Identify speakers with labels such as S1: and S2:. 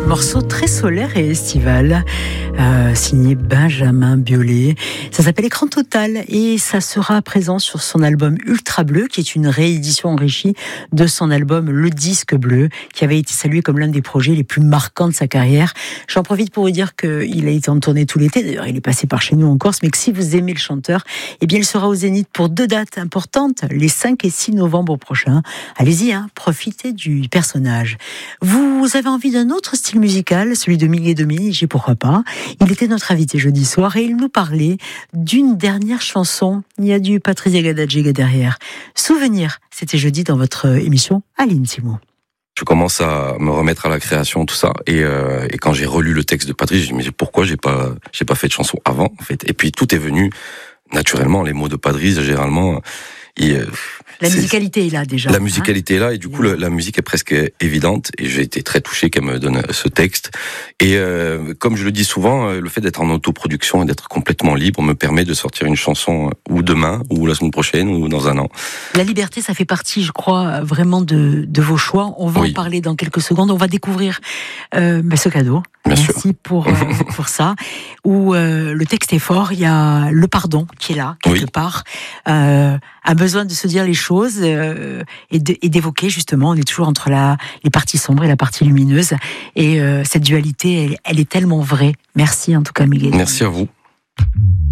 S1: Morceau très solaire et estival, signé Benjamin Biolay. Ça s'appelle Écran Total et ça sera présent sur son album Ultra Bleu, qui est une réédition enrichie de son album Le Disque Bleu, qui avait été salué comme l'un des projets les plus marquants de sa carrière. J'en profite pour vous dire qu'il a été en tournée tout l'été. D'ailleurs, il est passé par chez nous en Corse, mais que si vous aimez le chanteur, eh bien, il sera au Zénith pour 2 dates importantes, les 5 et 6 novembre prochains. Allez-y, profitez du personnage. Vous avez envie d'un autre style musical, celui de Miguel Dominici, pourquoi pas. Il était notre invité jeudi soir et il nous parlait d'une dernière chanson. Il y a du Patrice Gadajega derrière. Souvenir, c'était jeudi dans votre émission à l'Intimo.
S2: Je commence à me remettre à la création, tout ça, et quand j'ai relu le texte de Patrice, je me dis mais pourquoi j'ai pas fait de chanson avant, en fait. Et puis tout est venu naturellement. Les mots de Patrice, généralement.
S1: La musicalité est là déjà.
S2: La musicalité est là et du coup la musique est presque évidente et j'ai été très touché qu'elle me donne ce texte. Et comme je le dis souvent, le fait d'être en autoproduction et d'être complètement libre me permet de sortir une chanson ou demain ou la semaine prochaine ou dans un an.
S1: La liberté, ça fait partie, je crois, vraiment de vos choix. On va en parler dans quelques secondes. On va découvrir ce cadeau.
S2: Bien
S1: Merci
S2: sûr.
S1: pour ça. Où le texte est fort. Il y a le pardon qui est là quelque part. A besoin de se dire les choses et d'évoquer justement. On est toujours entre les parties sombres et la partie lumineuse. Et cette dualité, elle est tellement vraie. Merci en tout cas, Miguel.
S2: Merci à vous.